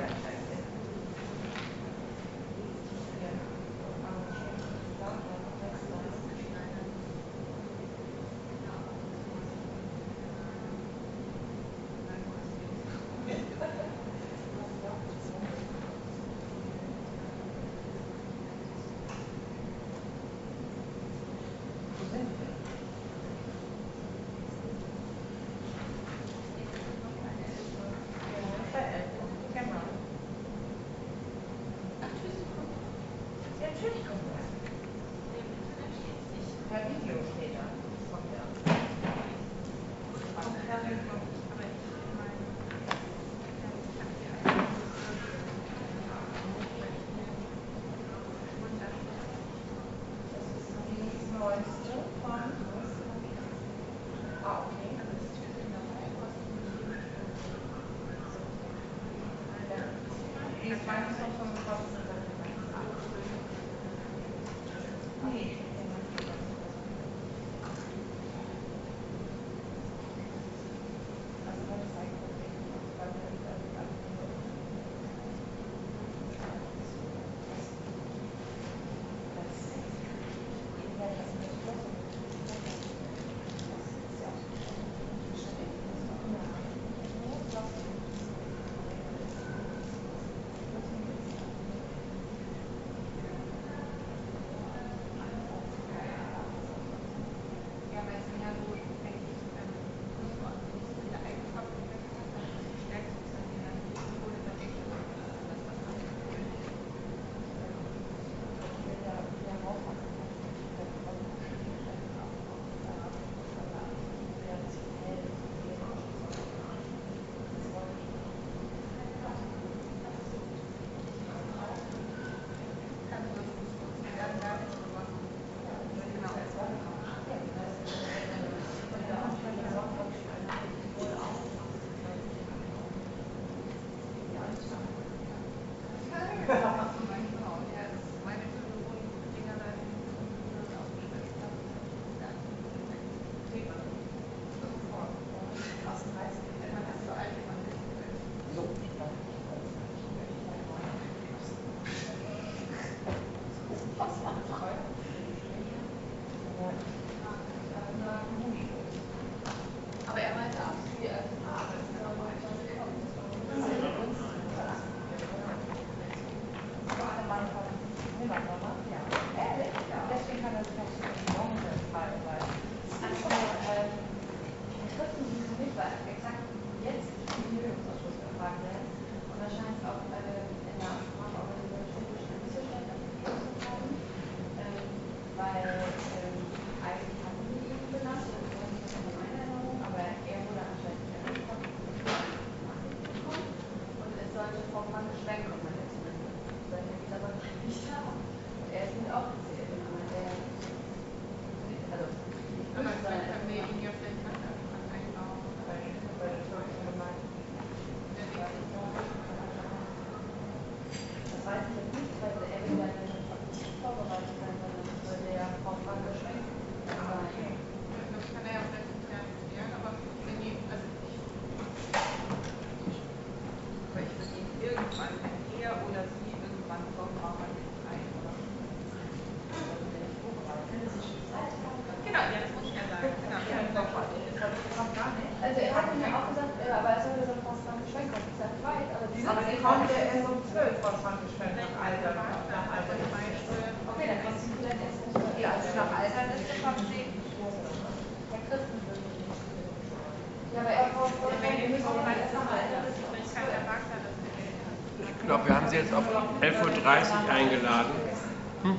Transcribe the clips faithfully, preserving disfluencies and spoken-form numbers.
Ich glaube, wir haben Sie jetzt auf elf Uhr dreißig eingeladen. Hm?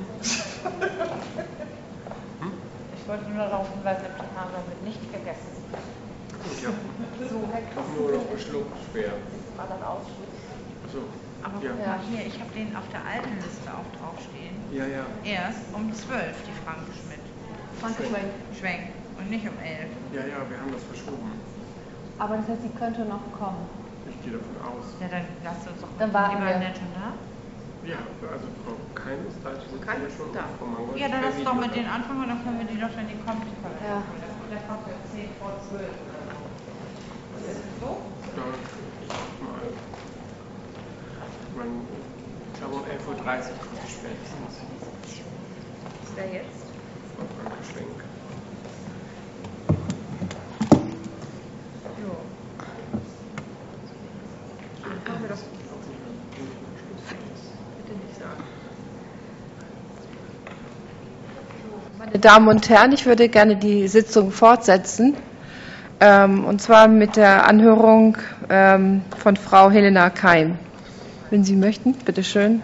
Hm? Ich wollte nur darauf hinweisen, ob die Haare mit nicht gegessen sind. Ich habe So, Herr Christen, nur noch geschluckt, schwer. mal dann Ausschuss. So. Aber Ja. guck mal hier, ich habe den auf der alten Liste auch draufstehen. Ja, ja. Erst um zwölf, die Franke Schmidt. Franke Schwenk. Schwenk. Und nicht um elf. Ja, ja, wir haben das verschoben. Aber das heißt, sie könnte noch kommen. Ich gehe davon aus. Ja, dann lasst uns doch Dann warten lieber wir. nett schon da. Ja, also Frau Kein ist da, die Kein ja schon. ist da. Frau Mangold Ja, dann per lass doch Video mit da. denen anfangen und dann können wir die doch, wenn die kommt, die Folge. Ja. Der kommt ja zehn vor zwölf oder so. Ist das so? Ja, ich guck mal. man, ich glaube um elf Uhr dreißig kommt die spätestens. Ist der jetzt? Wolfgang Geschenk. Jo. Haben wir das? Bitte nicht sagen. Meine Damen und Herren, ich würde gerne die Sitzung fortsetzen, ähm, und zwar mit der Anhörung ähm, von Frau Helena Keim. Wenn Sie möchten, bitte schön.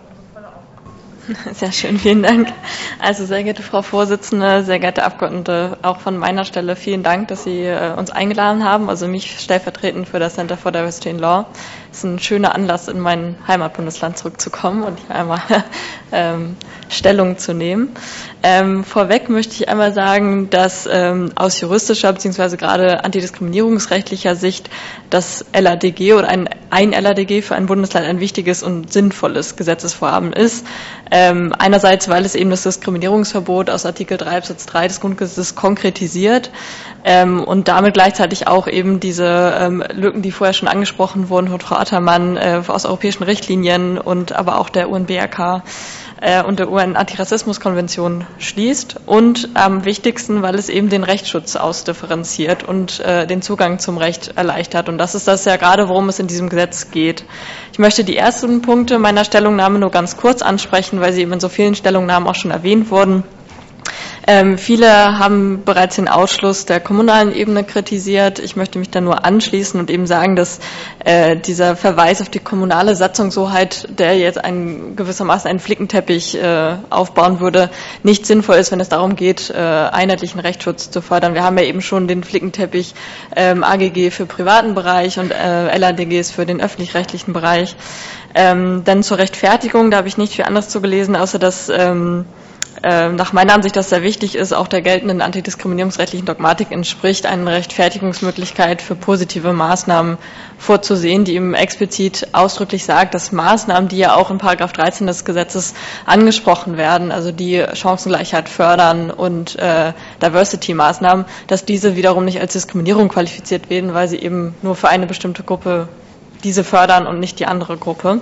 Sehr schön, vielen Dank. Also sehr geehrte Frau Vorsitzende, sehr geehrte Abgeordnete, auch von meiner Stelle vielen Dank, dass Sie äh, uns eingeladen haben, also mich stellvertretend für das Center for Diversity in Law. Es ist ein schöner Anlass, in mein Heimatbundesland zurückzukommen und hier einmal ähm, Stellung zu nehmen. Ähm, vorweg möchte ich einmal sagen, dass ähm, aus juristischer bzw. gerade antidiskriminierungsrechtlicher Sicht das L A D G oder ein, ein L A D G für ein Bundesland ein wichtiges und sinnvolles Gesetzesvorhaben ist. Ähm, einerseits, weil es eben das Diskriminierungsverbot aus Artikel drei Absatz drei des Grundgesetzes konkretisiert ähm, und damit gleichzeitig auch eben diese ähm, Lücken, die vorher schon angesprochen wurden von Frau Attermann, äh, aus europäischen Richtlinien und aber auch der U N B R K äh, und der U N-Antirassismus-Konvention schließt und am wichtigsten, weil es eben den Rechtsschutz ausdifferenziert und äh, den Zugang zum Recht erleichtert. Und das ist das ja gerade, worum es in diesem Gesetz geht. Ich möchte die ersten Punkte meiner Stellungnahme nur ganz kurz ansprechen, weil sie eben in so vielen Stellungnahmen auch schon erwähnt wurden. Ähm, viele haben bereits den Ausschluss der kommunalen Ebene kritisiert. Ich möchte mich da nur anschließen und eben sagen, dass äh, dieser Verweis auf die kommunale Satzungshoheit, der jetzt ein, gewissermaßen einen Flickenteppich äh, aufbauen würde, nicht sinnvoll ist, wenn es darum geht, äh, einheitlichen Rechtsschutz zu fördern. Wir haben ja eben schon den Flickenteppich ähm, A G G für privaten Bereich und äh, L A D Gs für den öffentlich-rechtlichen Bereich. Ähm, dann zur Rechtfertigung, da habe ich nicht viel anderes zu gelesen, außer dass ähm, nach meiner Ansicht, dass sehr wichtig ist, auch der geltenden antidiskriminierungsrechtlichen Dogmatik entspricht, eine Rechtfertigungsmöglichkeit für positive Maßnahmen vorzusehen, die eben explizit ausdrücklich sagt, dass Maßnahmen, die ja auch in Paragraph dreizehn des Gesetzes angesprochen werden, also die Chancengleichheit fördern und äh, Diversity-Maßnahmen, dass diese wiederum nicht als Diskriminierung qualifiziert werden, weil sie eben nur für eine bestimmte Gruppe diese fördern und nicht die andere Gruppe.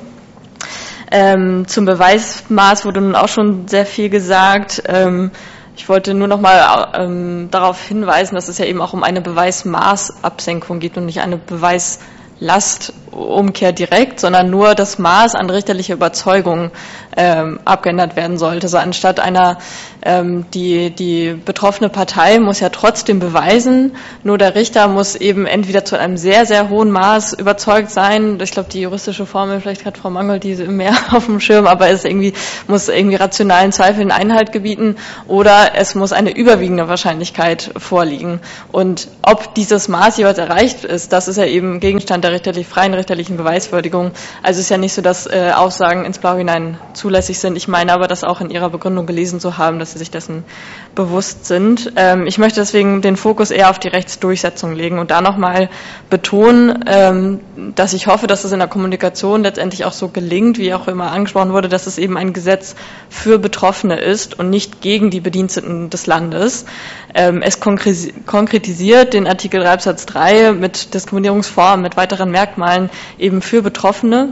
Ähm, zum Beweismaß wurde nun auch schon sehr viel gesagt. Ähm, ich wollte nur noch mal ähm, darauf hinweisen, dass es ja eben auch um eine Beweismaßabsenkung geht und nicht eine Beweislastumkehr direkt, sondern nur das Maß an richterlicher Überzeugung ähm, abgeändert werden sollte. Also anstatt einer, ähm, die, die betroffene Partei muss ja trotzdem beweisen, nur der Richter muss eben entweder zu einem sehr, sehr hohen Maß überzeugt sein. Ich glaube, die juristische Formel, vielleicht hat Frau Mangold diese mehr auf dem Schirm, aber es irgendwie, muss irgendwie rationalen Zweifeln Einhalt gebieten oder es muss eine überwiegende Wahrscheinlichkeit vorliegen. Und ob dieses Maß jeweils erreicht ist, das ist ja eben Gegenstand der richterlich, freien richterlichen Beweiswürdigung. Also es ist ja nicht so, dass äh, Aussagen ins Blau hinein zulässig sind. Ich meine aber, das auch in Ihrer Begründung gelesen zu haben, dass Sie sich dessen bewusst sind. Ähm, ich möchte deswegen den Fokus eher auf die Rechtsdurchsetzung legen und da nochmal betonen, ähm, dass ich hoffe, dass es in der Kommunikation letztendlich auch so gelingt, wie auch immer angesprochen wurde, dass es eben ein Gesetz für Betroffene ist und nicht gegen die Bediensteten des Landes. Ähm, es konkretisiert den Artikel drei Absatz drei mit Diskriminierungsformen, mit weiteren Merkmalen eben für Betroffene.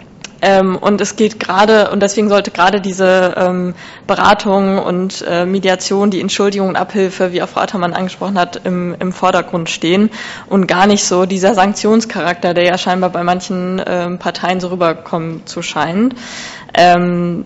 Ähm, und es geht gerade, und deswegen sollte gerade diese ähm, Beratung und äh, Mediation, die Entschuldigung und Abhilfe, wie auch Frau Attermann angesprochen hat, im, im Vordergrund stehen und gar nicht so dieser Sanktionscharakter, der ja scheinbar bei manchen ähm, Parteien so rüberkommen zu scheinen. Ähm,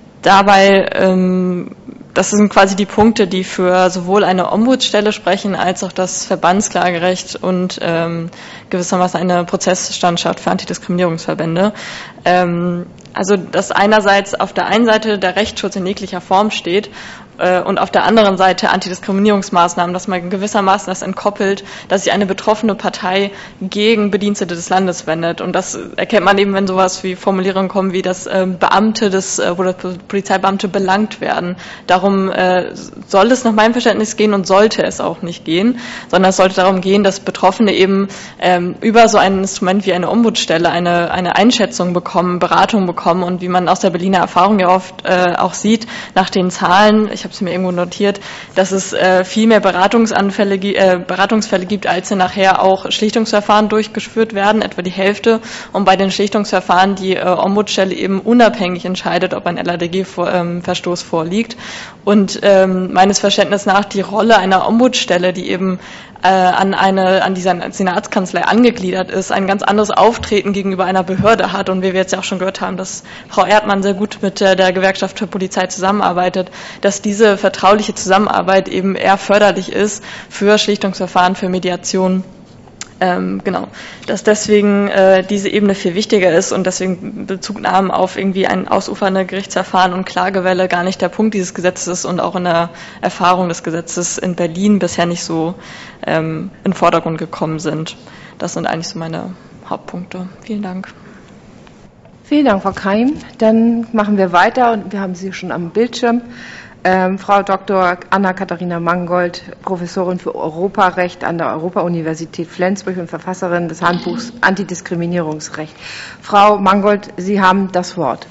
dabei ähm, Das sind quasi die Punkte, die für sowohl eine Ombudsstelle sprechen, als auch das Verbandsklagerecht und ähm, gewissermaßen eine Prozessstandschaft für Antidiskriminierungsverbände. Ähm, also dass einerseits auf der einen Seite der Rechtsschutz in jeglicher Form steht äh, und auf der anderen Seite Antidiskriminierungsmaßnahmen, dass man gewissermaßen das entkoppelt, dass sich eine betroffene Partei gegen Bedienstete des Landes wendet. Und das erkennt man eben, wenn sowas wie Formulierungen kommen, wie dass äh, Beamte des, äh, oder Polizeibeamte belangt werden. Darum äh, soll es nach meinem Verständnis gehen und sollte es auch nicht gehen, sondern es sollte darum gehen, dass Betroffene eben ähm, über so ein Instrument wie eine Ombudsstelle eine, eine Einschätzung bekommen, Beratung bekommen und wie man aus der Berliner Erfahrung ja oft äh, auch sieht, nach den Zahlen, ich habe habe es mir irgendwo notiert, dass es äh, viel mehr Beratungsanfälle, äh, Beratungsfälle gibt, als nachher auch Schlichtungsverfahren durchgeführt werden, etwa die Hälfte. Und bei den Schlichtungsverfahren die äh, Ombudsstelle eben unabhängig entscheidet, ob ein L A D G-Verstoß vorliegt. Und ähm, meines Verständnisses nach die Rolle einer Ombudsstelle, die eben äh, an eine an dieser Senatskanzlei angegliedert ist, ein ganz anderes Auftreten gegenüber einer Behörde hat. Und wie wir jetzt ja auch schon gehört haben, dass Frau Erdmann sehr gut mit äh, der Gewerkschaft für Polizei zusammenarbeitet, dass diese vertrauliche Zusammenarbeit eben eher förderlich ist für Schlichtungsverfahren, für Mediation. Ähm, genau, dass deswegen äh, diese Ebene viel wichtiger ist und deswegen Bezugnahmen auf irgendwie ein ausufernde Gerichtsverfahren und Klagewelle gar nicht der Punkt dieses Gesetzes und auch in der Erfahrung des Gesetzes in Berlin bisher nicht so ähm, in den Vordergrund gekommen sind. Das sind eigentlich so meine Hauptpunkte. Vielen Dank. Vielen Dank, Frau Keim. Dann machen wir weiter und wir haben Sie schon am Bildschirm. Ähm, Frau Doktor Anna-Katharina Mangold, Professorin für Europarecht an der Europa-Universität Flensburg und Verfasserin des Handbuchs Antidiskriminierungsrecht. Frau Mangold, Sie haben das Wort.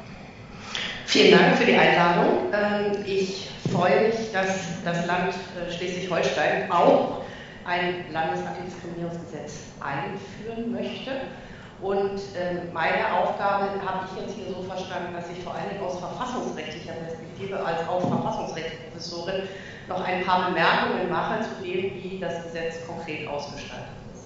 Vielen Dank für die Einladung. Ich freue mich, dass das Land Schleswig-Holstein auch ein Landesantidiskriminierungsgesetz einführen möchte. Und äh, meine Aufgabe habe ich jetzt hier so verstanden, dass ich vor allem aus verfassungsrechtlicher Perspektive als auch Verfassungsrechtsprofessorin noch ein paar Bemerkungen mache zu dem, wie das Gesetz konkret ausgestaltet ist.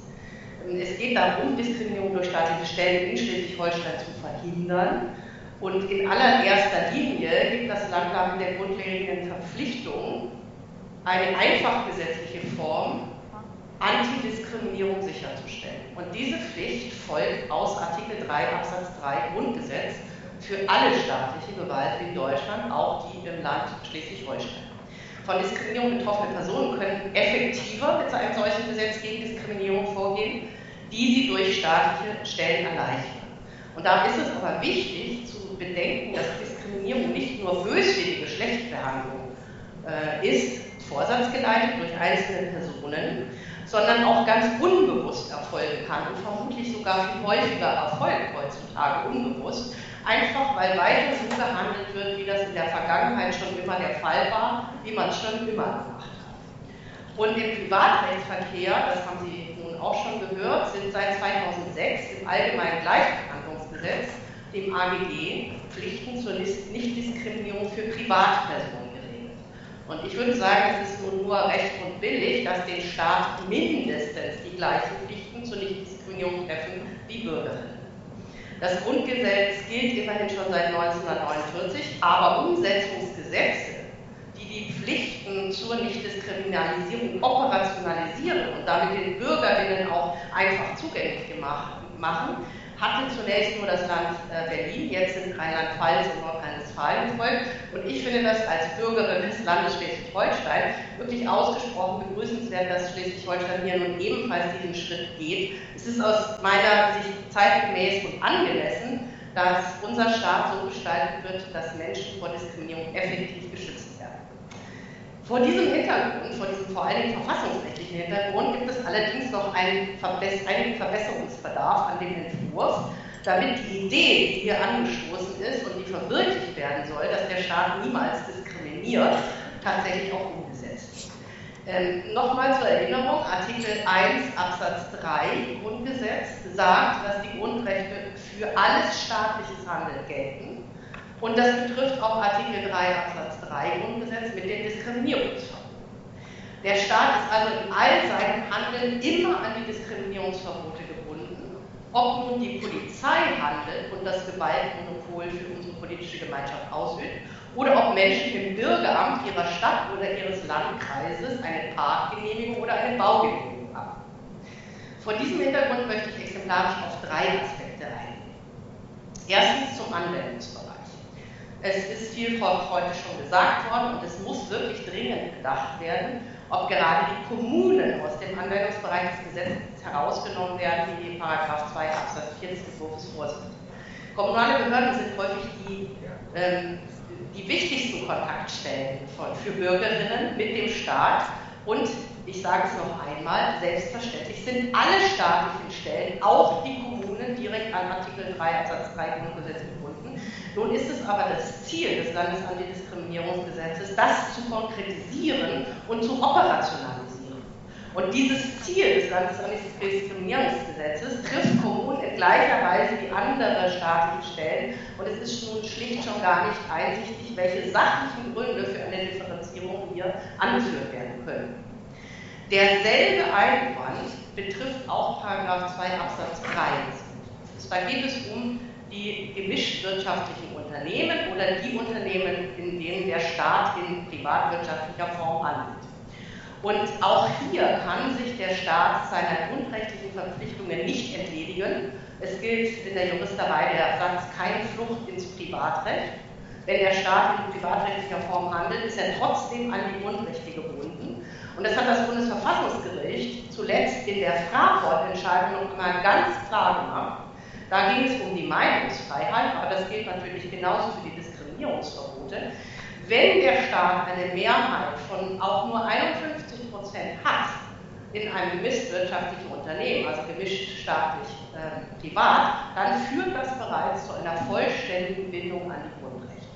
Es geht darum, Diskriminierung durch staatliche Stellen in Schleswig-Holstein zu verhindern. Und in allererster Linie gibt das Land damit der grundlegenden Verpflichtung, eine einfach gesetzliche Form Antidiskriminierung sicherzustellen. Und diese Pflicht folgt aus Artikel drei Absatz drei Grundgesetz für alle staatliche Gewalt in Deutschland, auch die im Land Schleswig-Holstein. Von Diskriminierung betroffene Personen können effektiver mit einem solchen Gesetz gegen Diskriminierung vorgehen, die sie durch staatliche Stellen erleichtern. Und da ist es aber wichtig zu bedenken, dass Diskriminierung nicht nur böswillige Geschlechtsbehandlung äh, ist, vorsatzgeleitet durch einzelne Personen, sondern auch ganz unbewusst erfolgen kann und vermutlich sogar viel häufiger erfolgt heutzutage unbewusst, einfach weil weiter so gehandelt wird, wie das in der Vergangenheit schon immer der Fall war, wie man es schon immer gemacht hat. Und im Privatrechtsverkehr, das haben Sie nun auch schon gehört, sind seit zweitausendsechs im Allgemeinen Gleichbehandlungsgesetz, dem A G G, Pflichten zur Nichtdiskriminierung für Privatpersonen. Und ich würde sagen, es ist nun nur recht und billig, dass den Staat mindestens die gleichen Pflichten zur Nichtdiskriminierung treffen wie Bürgerinnen. Das Grundgesetz gilt immerhin schon seit neunzehnhundertneunundvierzig, aber Umsetzungsgesetze, die die Pflichten zur Nichtdiskriminalisierung operationalisieren und damit den Bürgerinnen auch einfach zugänglich gemacht, machen, hatte zunächst nur das Land äh, Berlin, jetzt sind Rheinland-Pfalz und Nordrhein-Westfalen gefolgt. Und ich finde das als Bürgerin des Landes Schleswig-Holstein wirklich ausgesprochen begrüßenswert, dass Schleswig-Holstein hier nun ebenfalls diesen Schritt geht. Es ist aus meiner Sicht zeitgemäß und angemessen, dass unser Staat so gestaltet wird, dass Menschen vor Diskriminierung effektiv geschützt werden. Vor diesem Hintergrund, vor diesem vor allem verfassungsrechtlichen Hintergrund, gibt es allerdings noch einen Verbess- einigen Verbesserungsbedarf an dem Entwurf, damit die Idee, die hier angestoßen ist und die verwirklicht werden soll, dass der Staat niemals diskriminiert, tatsächlich auch umgesetzt wird. Ähm, Nochmal zur Erinnerung, Artikel eins Absatz drei Grundgesetz sagt, dass die Grundrechte für alles staatliches Handeln gelten. Und das betrifft auch Artikel drei Absatz drei Grundgesetz mit den Diskriminierungsverboten. Der Staat ist also in all seinem Handeln immer an die Diskriminierungsverbote gebunden. Ob nun die Polizei handelt und das Gewaltmonopol für unsere politische Gemeinschaft ausübt, oder ob Menschen im Bürgeramt ihrer Stadt oder ihres Landkreises eine Parkgenehmigung oder eine Baugenehmigung haben. Vor diesem Hintergrund möchte ich exemplarisch auf drei Aspekte eingehen. Erstens zum Anwendungsbereich. Es ist viel heute schon gesagt worden und es muss wirklich dringend bedacht werden, ob gerade die Kommunen aus dem Anwendungsbereich des Gesetzes herausgenommen werden, wie Paragraph zwei Absatz vier des Entwurfs vorsieht. Kommunale Behörden sind häufig die, ähm, die wichtigsten Kontaktstellen von, für Bürgerinnen mit dem Staat und, ich sage es noch einmal, selbstverständlich sind alle staatlichen Stellen, auch die Kommunen, die direkt an Artikel drei Absatz drei Grundgesetz gebunden. Nun ist es aber das Ziel des Landesantidiskriminierungsgesetzes, das zu konkretisieren und zu operationalisieren. Und dieses Ziel des Landesantidiskriminierungsgesetzes trifft Kommunen in gleicher Weise wie andere staatliche Stellen. Und es ist nun schlicht schon gar nicht einsichtig, welche sachlichen Gründe für eine Differenzierung hier angeführt werden können. Derselbe Einwand betrifft auch Paragraph zwei Absatz drei. Da geht es um die gemischtwirtschaftlichen Unternehmen oder die Unternehmen, in denen der Staat in privatwirtschaftlicher Form handelt. Und auch hier kann sich der Staat seiner grundrechtlichen Verpflichtungen nicht entledigen. Es gilt in der Juristerei der Satz keine Flucht ins Privatrecht. Wenn der Staat in privatrechtlicher Form handelt, ist er trotzdem an die Grundrechte gebunden. Und das hat das Bundesverfassungsgericht zuletzt in der Fraport-Entscheidung noch einmal ganz klar gemacht. Da ging es um die Meinungsfreiheit, aber das gilt natürlich genauso für die Diskriminierungsverbote. Wenn der Staat eine Mehrheit von auch nur einundfünfzig Prozent hat in einem gemischtwirtschaftlichen Unternehmen, also gemischt staatlich äh, privat, dann führt das bereits zu einer vollständigen Bindung an die Grundrechte.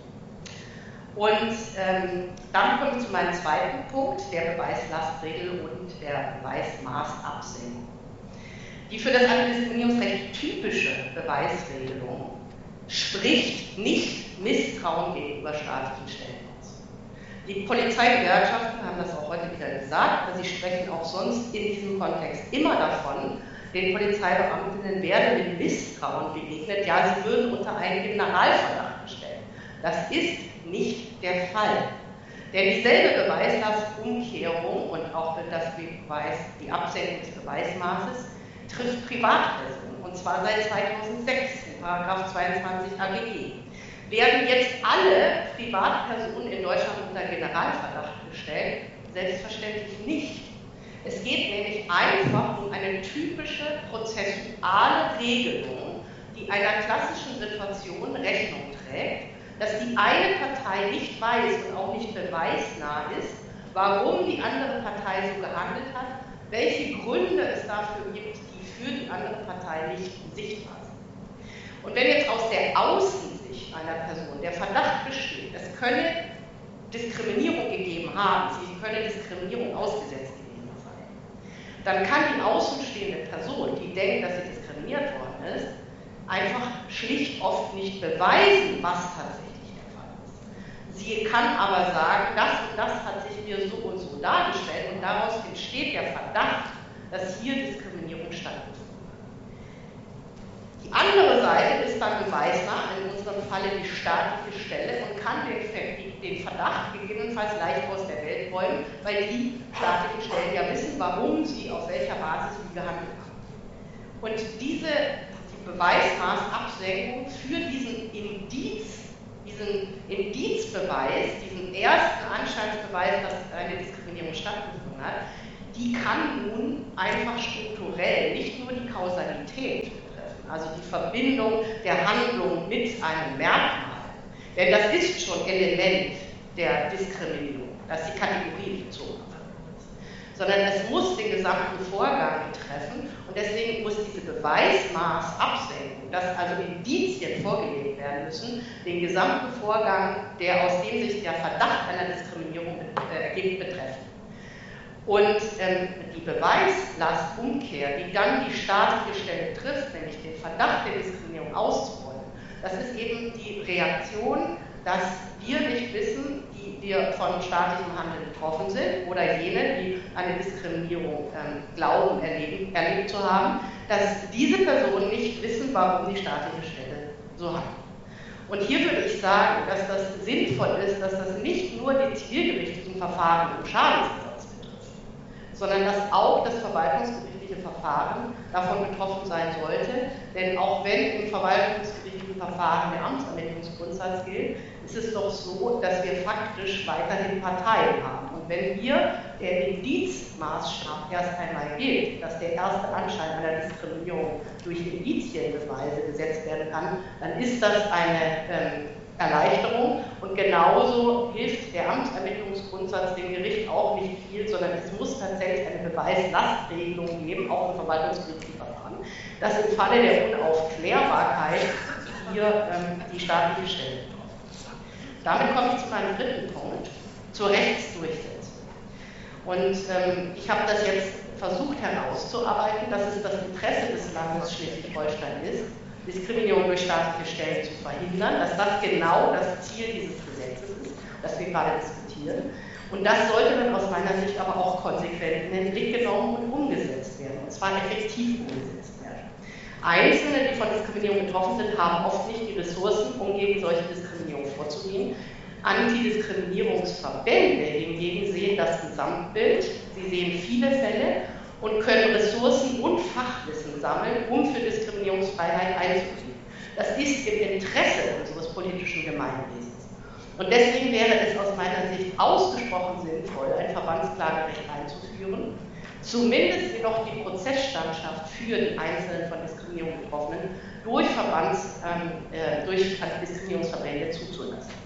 Und ähm, dann komme ich zu meinem zweiten Punkt, der Beweislastregel und der Beweismaßabsenkung. Die für das Antidiskriminierungsrecht typische Beweisregelung spricht nicht Misstrauen gegenüber staatlichen Stellen aus. Die Polizeigewerkschaften haben das auch heute wieder gesagt, aber sie sprechen auch sonst in diesem Kontext immer davon, den Polizeibeamtinnen werde mit Misstrauen begegnet, ja, sie würden unter einen Generalverdacht gestellt. Das ist nicht der Fall. Denn dieselbe Beweislastumkehrung und auch das Beweis, die Absenkung des Beweismaßes trifft Privatpersonen, und zwar seit zweitausendsechs, Paragraph zweiundzwanzig A G G. Werden jetzt alle Privatpersonen in Deutschland unter Generalverdacht gestellt? Selbstverständlich nicht. Es geht nämlich einfach um eine typische prozessuale Regelung, die einer klassischen Situation Rechnung trägt, dass die eine Partei nicht weiß und auch nicht beweisnah ist, warum die andere Partei so gehandelt hat, welche Gründe es dafür gibt, die für die andere Partei nicht sichtbar sind. Und wenn jetzt aus der Außensicht einer Person der Verdacht besteht, es könne Diskriminierung gegeben haben, sie könne Diskriminierung ausgesetzt gewesen sein, dann kann die außenstehende Person, die denkt, dass sie diskriminiert worden ist, einfach schlicht oft nicht beweisen, was tatsächlich der Fall ist. Sie kann aber sagen, das und das hat sich mir so und so dargestellt und daraus entsteht der Verdacht, dass hier Diskriminierung stattfindet. Die andere Seite ist dann beweisnah, in unserem Falle die staatliche Stelle, und kann den, den Verdacht gegebenenfalls leicht aus der Welt räumen, weil die staatlichen Stellen ja wissen, warum sie auf welcher Basis wie gehandelt haben. Und diese die Beweismaßabsenkung für diesen Indiz, diesen Indizbeweis, diesen ersten Anscheinsbeweis, dass eine Diskriminierung stattgefunden hat, die kann nun einfach strukturell nicht nur die Kausalität betreffen, also die Verbindung der Handlung mit einem Merkmal, denn das ist schon Element der Diskriminierung, dass die Kategorie bezogen wird, sondern es muss den gesamten Vorgang betreffen und deswegen muss diese Beweismaßabsenkung, dass also Indizien vorgelegt werden müssen, den gesamten Vorgang, der aus dem sich der Verdacht einer Diskriminierung ergibt, betreffen. Und ähm, die Beweislastumkehr, die dann die staatliche Stelle trifft, nämlich den Verdacht der Diskriminierung auszuräumen, das ist eben die Reaktion, dass wir nicht wissen, die wir von staatlichem Handeln betroffen sind oder jene, die eine Diskriminierung ähm, glauben, erleben, erlebt zu haben, dass diese Personen nicht wissen, warum die staatliche Stelle so handelt. Und hier würde ich sagen, dass das sinnvoll ist, dass das nicht nur die zivilgerichtlichen Verfahren im Schadensersatz, sondern dass auch das verwaltungsgerichtliche Verfahren davon betroffen sein sollte. Denn auch wenn im verwaltungsgerichtlichen Verfahren der Amtsermittlungsgrundsatz gilt, ist es doch so, dass wir faktisch weiterhin Parteien haben. Und wenn hier der Indizmaßstab erst einmal gilt, dass der erste Anschein einer Diskriminierung durch Indizienbeweise gesetzt werden kann, dann ist das eine ähm, Erleichterung, und genauso hilft der Amtsermittlungsgrundsatz dem Gericht auch nicht viel, sondern es muss tatsächlich eine Beweislastregelung geben, auch im verwaltungsgerichtlichen Verfahren. waren, dass im Falle der Unaufklärbarkeit hier ähm, die staatliche Stelle betroffen ist. Damit komme ich zu meinem dritten Punkt, zur Rechtsdurchsetzung. Und ähm, ich habe das jetzt versucht herauszuarbeiten, dass es das Interesse des Landes Schleswig-Holstein ist, Diskriminierung durch staatliche Stellen zu verhindern, dass das genau das Ziel dieses Gesetzes ist, das wir gerade diskutieren. Und das sollte dann aus meiner Sicht aber auch konsequent in den Blick genommen und umgesetzt werden, und zwar effektiv umgesetzt werden. Einzelne, die von Diskriminierung betroffen sind, haben oft nicht die Ressourcen, um gegen solche Diskriminierung vorzugehen. Antidiskriminierungsverbände hingegen sehen das Gesamtbild, sie sehen viele Fälle und können Ressourcen und Fachwissen sammeln, um für Diskriminierungsfreiheit einzustehen. Das ist im Interesse unseres politischen Gemeinwesens. Und deswegen wäre es aus meiner Sicht ausgesprochen sinnvoll, ein Verbandsklagerecht einzuführen, zumindest jedoch die Prozessstandschaft für die einzelnen von Diskriminierung Betroffenen durch, Verbands, ähm, äh, durch Diskriminierungsverbände zuzulassen.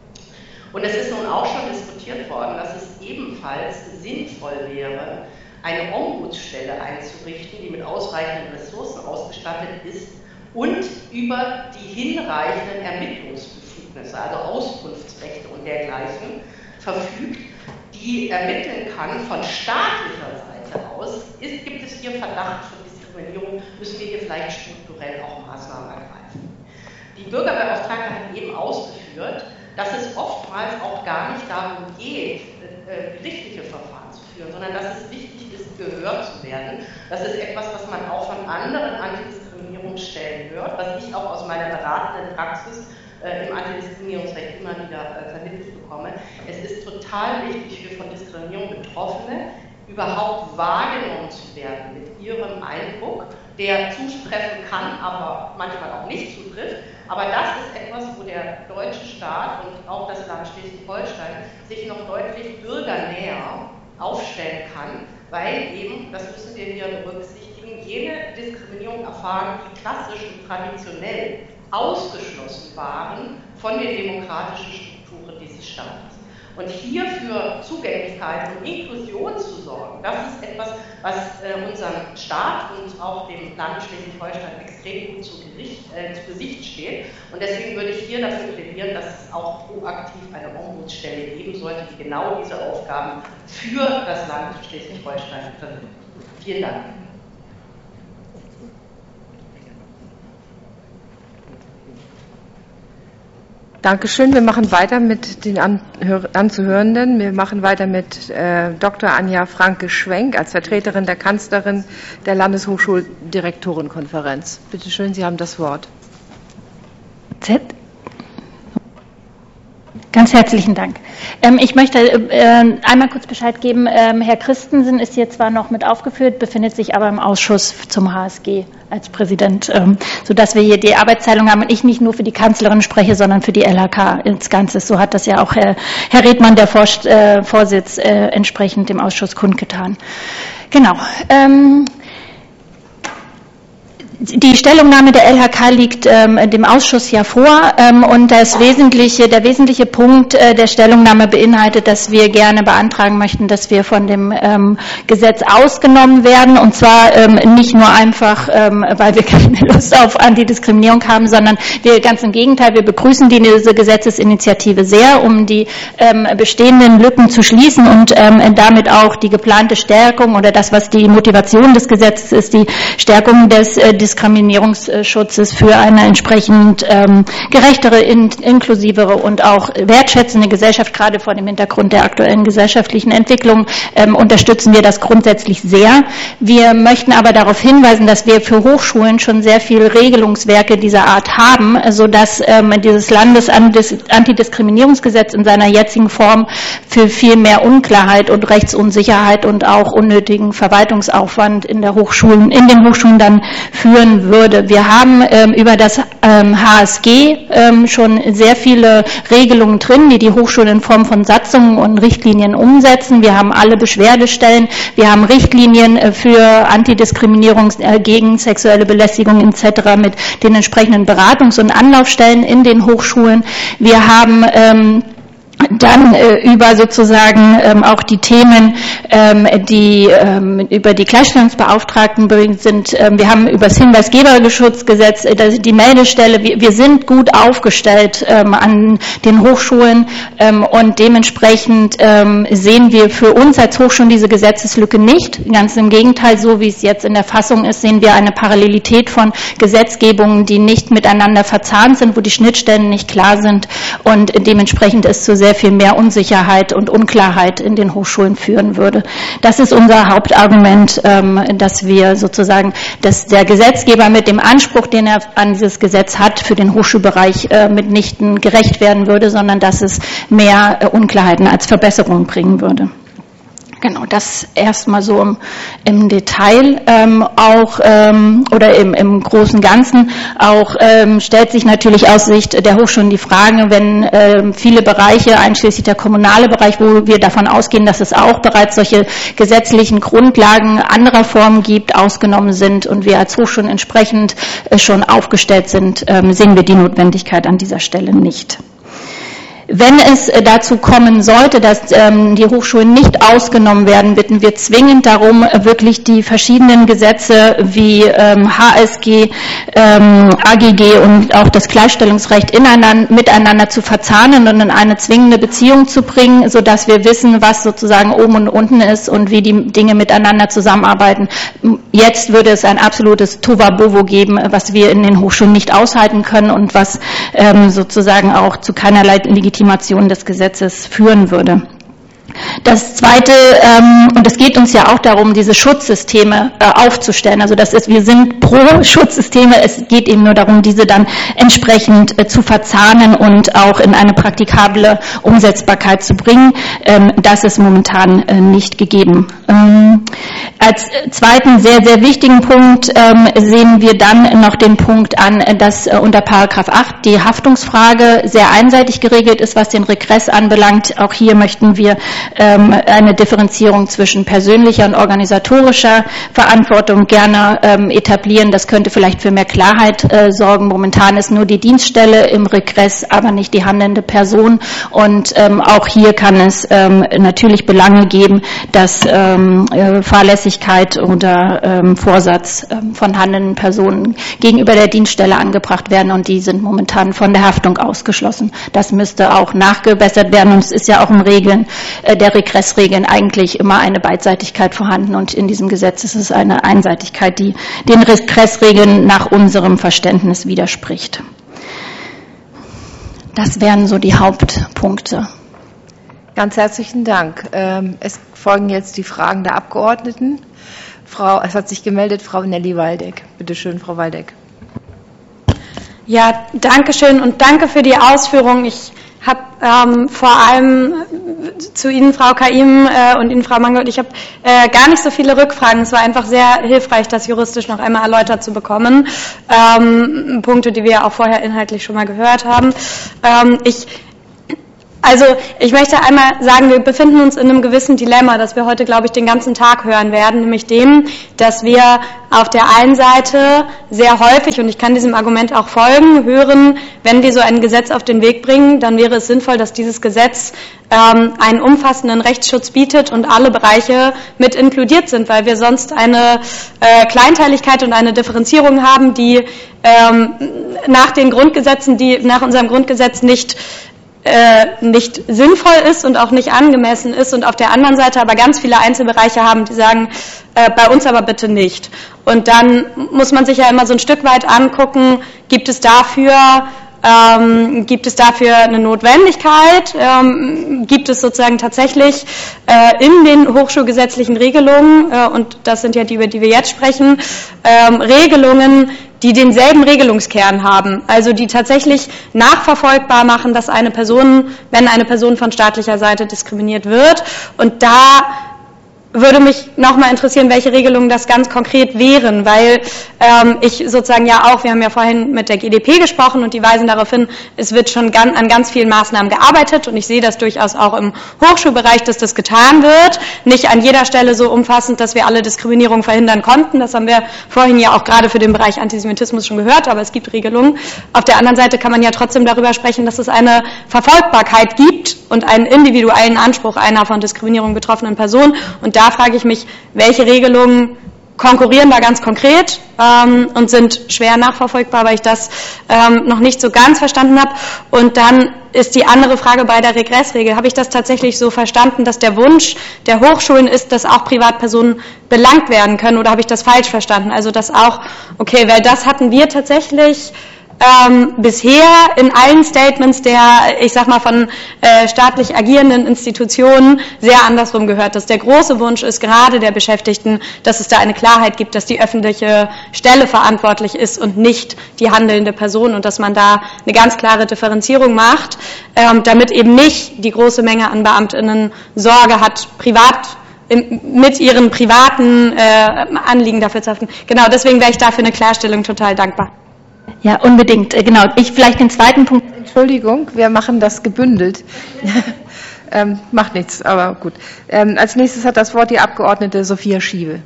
Und es ist nun auch schon diskutiert worden, dass es ebenfalls sinnvoll wäre, eine Ombudsstelle einzurichten, die mit ausreichenden Ressourcen ausgestattet ist und über die hinreichenden Ermittlungsbefugnisse, also Auskunftsrechte und dergleichen, verfügt, die ermitteln kann von staatlicher Seite aus, ist, gibt es hier Verdacht von Diskriminierung, müssen wir hier vielleicht strukturell auch Maßnahmen ergreifen. Die Bürgerbeauftragte hat eben ausgeführt, dass es oftmals auch gar nicht darum geht, äh, gerichtliche Verfahren zu führen, sondern dass es wichtig ist, gehört zu werden. Das ist etwas, was man auch von anderen Antidiskriminierungsstellen hört, was ich auch aus meiner beratenden Praxis äh, im Antidiskriminierungsrecht immer wieder äh, vermittelt bekomme. Es ist total wichtig für von Diskriminierung Betroffene, überhaupt wahrgenommen zu werden mit ihrem Eindruck, der zutreffen kann, aber manchmal auch nicht zutrifft. Aber das ist etwas, wo der deutsche Staat und auch das Land Schleswig-Holstein sich noch deutlich bürgernäher aufstellen kann, weil eben, das müssen wir hier berücksichtigen, jene Diskriminierung erfahren, die klassisch und traditionell ausgeschlossen waren von den demokratischen Strukturen dieses Staates. Und hier für Zugänglichkeit und Inklusion zu sorgen, das ist etwas, was äh, unserem Staat und auch dem Land Schleswig-Holstein extrem gut zu, Gericht, äh, zu Gesicht steht. Und deswegen würde ich hier dafür plädieren, dass es auch proaktiv eine Ombudsstelle geben sollte, die genau diese Aufgaben für das Land Schleswig-Holstein vertritt. Vielen Dank. Dankeschön. Wir machen weiter mit den Anzuhörenden. Wir machen weiter mit äh, Doktor Anja Franke-Schwenk als Vertreterin der Kanzlerin der Landeshochschuldirektorenkonferenz. Bitte schön, Sie haben das Wort. Z. Ganz herzlichen Dank. Ähm, ich möchte äh, einmal kurz Bescheid geben. Ähm, Herr Christensen ist hier zwar noch mit aufgeführt, befindet sich aber im Ausschuss zum H S G als Präsident, ähm, sodass wir hier die Arbeitsteilung haben und ich nicht nur für die Kanzlerin spreche, sondern für die L H K ins Ganze. So hat das ja auch Herr, Herr Redmann, der Vor- äh, Vorsitz, äh, entsprechend dem Ausschuss kundgetan. Genau. Ähm, Die Stellungnahme der L H K liegt ähm, dem Ausschuss ja vor ähm, und das wesentliche, der wesentliche Punkt äh, der Stellungnahme beinhaltet, dass wir gerne beantragen möchten, dass wir von dem ähm, Gesetz ausgenommen werden, und zwar ähm, nicht nur einfach, ähm, weil wir keine Lust auf Antidiskriminierung haben, sondern wir ganz im Gegenteil, wir begrüßen diese Gesetzesinitiative sehr, um die ähm, bestehenden Lücken zu schließen und ähm, damit auch die geplante Stärkung oder das, was die Motivation des Gesetzes ist, die Stärkung des äh, Diskriminierungsschutzes für eine entsprechend ähm, gerechtere, in, inklusivere und auch wertschätzende Gesellschaft, gerade vor dem Hintergrund der aktuellen gesellschaftlichen Entwicklung, ähm, unterstützen wir das grundsätzlich sehr. Wir möchten aber darauf hinweisen, dass wir für Hochschulen schon sehr viel Regelungswerke dieser Art haben, sodass ähm, dieses Landesantidiskriminierungsgesetz in seiner jetzigen Form für viel mehr Unklarheit und Rechtsunsicherheit und auch unnötigen Verwaltungsaufwand in der Hochschulen, in den Hochschulen dann führen würde. Wir haben ähm, über das ähm, H S G ähm, schon sehr viele Regelungen drin, die die Hochschulen in Form von Satzungen und Richtlinien umsetzen. Wir haben alle Beschwerdestellen, wir haben Richtlinien äh, für Antidiskriminierung äh, gegen sexuelle Belästigung et cetera mit den entsprechenden Beratungs- und Anlaufstellen in den Hochschulen. Wir haben ähm, Dann äh, über sozusagen ähm, auch die Themen, ähm, die ähm, über die Gleichstellungsbeauftragten sind. Ähm, wir haben über das Hinweisgeberschutzgesetz, äh, die Meldestelle. Wir, wir sind gut aufgestellt ähm, an den Hochschulen ähm, und dementsprechend ähm, sehen wir für uns als Hochschulen diese Gesetzeslücke nicht. Ganz im Gegenteil, so wie es jetzt in der Fassung ist, sehen wir eine Parallelität von Gesetzgebungen, die nicht miteinander verzahnt sind, wo die Schnittstellen nicht klar sind und dementsprechend ist zu sehr viel mehr Unsicherheit und Unklarheit in den Hochschulen führen würde. Das ist unser Hauptargument, dass wir sozusagen, dass der Gesetzgeber mit dem Anspruch, den er an dieses Gesetz hat, für den Hochschulbereich mitnichten gerecht werden würde, sondern dass es mehr Unklarheiten als Verbesserungen bringen würde. Genau, das erstmal so im, im Detail ähm, auch ähm, oder im, im großen Ganzen auch ähm, stellt sich natürlich aus Sicht der Hochschulen die Frage, wenn ähm, viele Bereiche, einschließlich der kommunale Bereich, wo wir davon ausgehen, dass es auch bereits solche gesetzlichen Grundlagen anderer Formen gibt, ausgenommen sind und wir als Hochschulen entsprechend äh, schon aufgestellt sind, ähm, sehen wir die Notwendigkeit an dieser Stelle nicht. Wenn es dazu kommen sollte, dass ähm, die Hochschulen nicht ausgenommen werden, bitten wir zwingend darum, wirklich die verschiedenen Gesetze wie ähm, H S G, ähm, A G G und auch das Gleichstellungsrecht ineinander, miteinander zu verzahnen und in eine zwingende Beziehung zu bringen, sodass wir wissen, was sozusagen oben und unten ist und wie die Dinge miteinander zusammenarbeiten. Jetzt würde es ein absolutes Tohuwabohu geben, was wir in den Hochschulen nicht aushalten können und was ähm, sozusagen auch zu keinerlei Legitimation des Gesetzes führen würde. Das Zweite, ähm, und es geht uns ja auch darum, diese Schutzsysteme äh, aufzustellen. Also das ist, wir sind pro Schutzsysteme, es geht eben nur darum, diese dann entsprechend äh, zu verzahnen und auch in eine praktikable Umsetzbarkeit zu bringen. Ähm, das ist momentan äh, nicht gegeben. Ähm, als zweiten sehr, sehr wichtigen Punkt ähm, sehen wir dann noch den Punkt an, dass äh, unter Paragraph acht die Haftungsfrage sehr einseitig geregelt ist, was den Regress anbelangt. Auch hier möchten wir eine Differenzierung zwischen persönlicher und organisatorischer Verantwortung gerne ähm, etablieren. Das könnte vielleicht für mehr Klarheit äh, sorgen. Momentan ist nur die Dienststelle im Regress, aber nicht die handelnde Person. Und ähm, auch hier kann es ähm, natürlich Belange geben, dass ähm, äh, Fahrlässigkeit oder ähm, Vorsatz ähm, von handelnden Personen gegenüber der Dienststelle angebracht werden und die sind momentan von der Haftung ausgeschlossen. Das müsste auch nachgebessert werden und es ist ja auch in Regeln der Regressregeln eigentlich immer eine Beidseitigkeit vorhanden und in diesem Gesetz ist es eine Einseitigkeit, die den Regressregeln nach unserem Verständnis widerspricht. Das wären so die Hauptpunkte. Ganz herzlichen Dank. Es folgen jetzt die Fragen der Abgeordneten. Frau, es hat sich gemeldet Frau Nelly Waldeck. Bitte schön, Frau Waldeck. Ja, danke schön und danke für die Ausführungen. Ich habe ähm, vor allem zu Ihnen, Frau Kaim, äh, und Ihnen, Frau Mangold, ich habe äh, gar nicht so viele Rückfragen. Es war einfach sehr hilfreich, das juristisch noch einmal erläutert zu bekommen. Ähm, Punkte, die wir ja auch vorher inhaltlich schon mal gehört haben. Ähm, ich Also ich möchte einmal sagen, wir befinden uns in einem gewissen Dilemma, das wir heute, glaube ich, den ganzen Tag hören werden, nämlich dem, dass wir auf der einen Seite sehr häufig, und ich kann diesem Argument auch folgen, hören, wenn wir so ein Gesetz auf den Weg bringen, dann wäre es sinnvoll, dass dieses Gesetz ähm, einen umfassenden Rechtsschutz bietet und alle Bereiche mit inkludiert sind, weil wir sonst eine äh, Kleinteiligkeit und eine Differenzierung haben, die ähm, nach den Grundgesetzen, die nach unserem Grundgesetz nicht Äh, nicht sinnvoll ist und auch nicht angemessen ist und auf der anderen Seite aber ganz viele Einzelbereiche haben, die sagen, äh, bei uns aber bitte nicht. Und dann muss man sich ja immer so ein Stück weit angucken, gibt es dafür Ähm, gibt es dafür eine Notwendigkeit? Ähm, gibt es sozusagen tatsächlich äh, in den hochschulgesetzlichen Regelungen, äh, und das sind ja die, über die wir jetzt sprechen, ähm, Regelungen, die denselben Regelungskern haben, also die tatsächlich nachverfolgbar machen, dass eine Person, wenn eine Person von staatlicher Seite diskriminiert wird, und da würde mich nochmal interessieren, welche Regelungen das ganz konkret wären, weil ähm, ich sozusagen ja auch, wir haben ja vorhin mit der G D P gesprochen und die weisen darauf hin, es wird schon ganz, an ganz vielen Maßnahmen gearbeitet und ich sehe das durchaus auch im Hochschulbereich, dass das getan wird, nicht an jeder Stelle so umfassend, dass wir alle Diskriminierung verhindern konnten, das haben wir vorhin ja auch gerade für den Bereich Antisemitismus schon gehört, aber es gibt Regelungen. Auf der anderen Seite kann man ja trotzdem darüber sprechen, dass es eine Verfolgbarkeit gibt gibt und einen individuellen Anspruch einer von Diskriminierung betroffenen Person. Und da frage ich mich, welche Regelungen konkurrieren da ganz konkret ähm, und sind schwer nachverfolgbar, weil ich das ähm, noch nicht so ganz verstanden habe. Und dann ist die andere Frage bei der Regressregel. Habe ich das tatsächlich so verstanden, dass der Wunsch der Hochschulen ist, dass auch Privatpersonen belangt werden können, oder habe ich das falsch verstanden? Also dass auch, okay, weil das hatten wir tatsächlich Ähm, bisher in allen Statements der, ich sag mal, von äh, staatlich agierenden Institutionen sehr andersrum gehört, dass der große Wunsch ist, gerade der Beschäftigten, dass es da eine Klarheit gibt, dass die öffentliche Stelle verantwortlich ist und nicht die handelnde Person, und dass man da eine ganz klare Differenzierung macht, ähm, damit eben nicht die große Menge an BeamtInnen Sorge hat, privat mit ihren privaten äh, Anliegen dafür zu haften. Genau, deswegen wäre ich dafür eine Klarstellung total dankbar. Ja, unbedingt. Genau. Ich vielleicht den zweiten Punkt. Entschuldigung, wir machen das gebündelt. ähm, macht nichts, aber gut. Ähm, als nächstes hat das Wort die Abgeordnete Sophia Schiebe.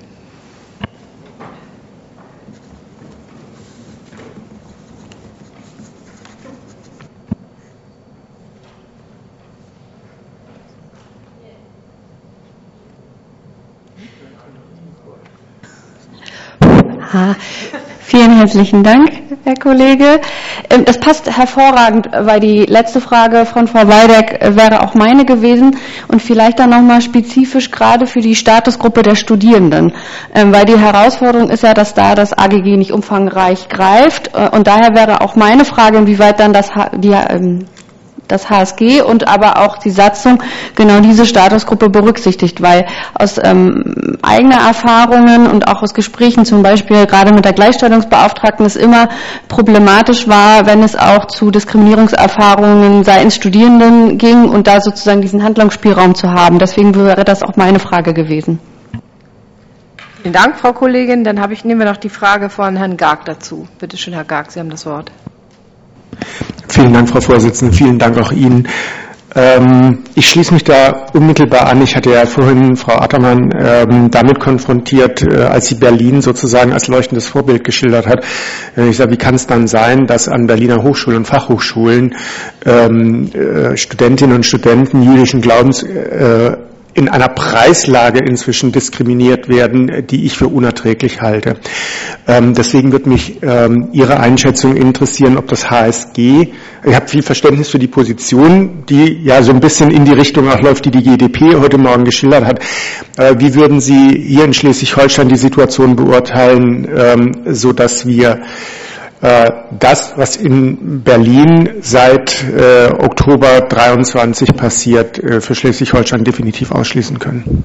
Ha. Vielen herzlichen Dank, Herr Kollege. Das passt hervorragend, weil die letzte Frage von Frau Waldeck wäre auch meine gewesen und vielleicht dann nochmal spezifisch gerade für die Statusgruppe der Studierenden, weil die Herausforderung ist ja, dass da das A G G nicht umfangreich greift, und daher wäre auch meine Frage, inwieweit dann das, die, das H S G und aber auch die Satzung genau diese Statusgruppe berücksichtigt, weil aus ähm, eigener Erfahrungen und auch aus Gesprächen zum Beispiel gerade mit der Gleichstellungsbeauftragten es immer problematisch war, wenn es auch zu Diskriminierungserfahrungen seitens Studierenden ging und da sozusagen diesen Handlungsspielraum zu haben. Deswegen wäre das auch meine Frage gewesen. Vielen Dank, Frau Kollegin. Dann habe ich, nehmen wir noch die Frage von Herrn Garg dazu. Bitte schön, Herr Garg, Sie haben das Wort. Vielen Dank, Frau Vorsitzende. Vielen Dank auch Ihnen. Ähm, ich schließe mich da unmittelbar an. Ich hatte ja vorhin Frau Attermann ähm, damit konfrontiert, äh, als sie Berlin sozusagen als leuchtendes Vorbild geschildert hat. Äh, ich sage, wie kann es dann sein, dass an Berliner Hochschulen und Fachhochschulen ähm, äh, Studentinnen und Studenten jüdischen Glaubens äh, in einer Preislage inzwischen diskriminiert werden, die ich für unerträglich halte. Ähm, deswegen wird mich ähm, Ihre Einschätzung interessieren, ob das H S G, ich habe viel Verständnis für die Position, die ja so ein bisschen in die Richtung auch läuft, die die G D P heute Morgen geschildert hat. Äh, wie würden Sie hier in Schleswig-Holstein die Situation beurteilen, ähm, so dass wir das, was in Berlin seit äh, Oktober dreiundzwanzig passiert, äh, für Schleswig-Holstein definitiv ausschließen können?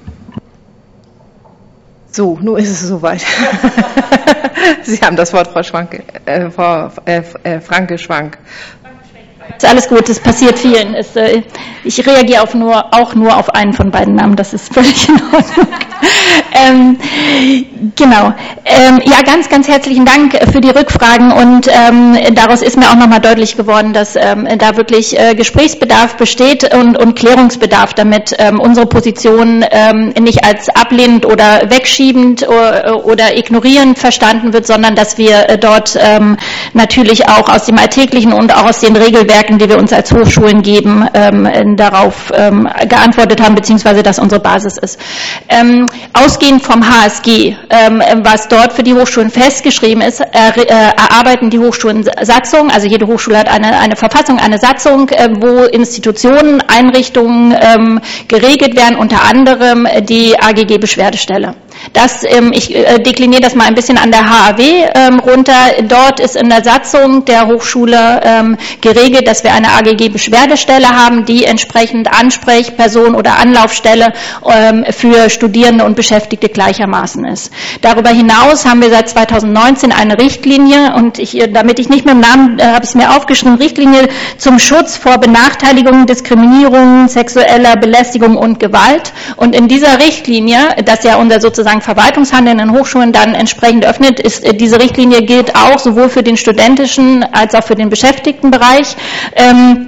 So, nun ist es soweit. Sie haben das Wort, Frau Schwanke, äh, Frau äh, äh, Franke-Schwank. Ist alles gut, es passiert vielen. Es, äh, ich reagiere auf nur, auch nur auf einen von beiden Namen, das ist völlig in Ordnung. ähm, genau. Ähm, ja, ganz, ganz herzlichen Dank für die Rückfragen, und ähm, daraus ist mir auch nochmal deutlich geworden, dass ähm, da wirklich äh, Gesprächsbedarf besteht und, und Klärungsbedarf, damit ähm, unsere Position ähm, nicht als ablehnend oder wegschiebend oder, oder ignorierend verstanden wird, sondern dass wir äh, dort ähm, natürlich auch aus dem Alltäglichen und auch aus den Regelwerken, die wir uns als Hochschulen geben, ähm, darauf ähm, geantwortet haben, beziehungsweise dass unsere Basis ist. Ähm, ausgehend vom H S G, ähm, was dort für die Hochschulen festgeschrieben ist, er, äh, erarbeiten die Hochschulen Satzungen, also jede Hochschule hat eine, eine Verfassung, eine Satzung, äh, wo Institutionen, Einrichtungen ähm, geregelt werden, unter anderem die A G G-Beschwerdestelle. Das, ähm, ich äh, dekliniere das mal ein bisschen an der H A W ähm, runter. Dort ist in der Satzung der Hochschule ähm, geregelt, dass wir eine A G G-Beschwerdestelle haben, die entsprechend Ansprechperson oder Anlaufstelle ähm, für Studierende und Beschäftigte gleichermaßen ist. Darüber hinaus haben wir seit zweitausendneunzehn eine Richtlinie, und ich, damit ich nicht mit dem Namen, äh, habe ich es mir aufgeschrieben, Richtlinie zum Schutz vor Benachteiligung, Diskriminierung, sexueller Belästigung und Gewalt. Und in dieser Richtlinie, das ja unser sozusagen Verwaltungshandeln in Hochschulen dann entsprechend öffnet, ist diese Richtlinie gilt auch sowohl für den studentischen als auch für den Beschäftigtenbereich. Ähm,